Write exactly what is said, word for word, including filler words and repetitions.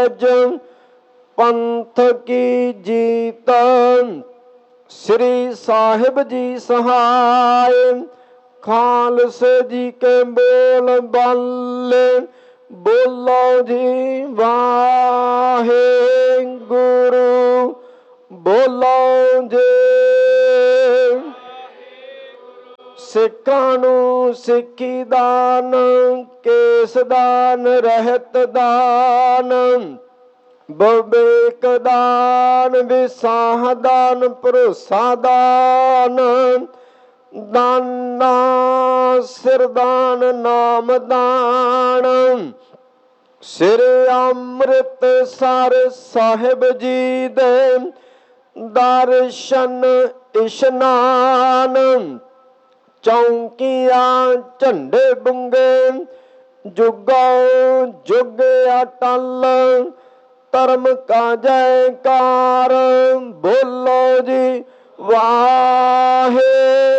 पंथ की जीत श्री साहिब जी सहाय। खालसे जी के बोल बाले बोलो जी वाहे गुरु बोलो जी। सिखां नूं सिक्खी दान केस दान रहत दान विवेक दान विसाह दान भरोसा दान दाना सिर दान नाम दान। श्री अमृतसर साहिब जी दे दर्शन इशनान। चौंकियां झंडे बुंगे जुगो जुग अटल धर्म का जयकार बोलो जी वाहे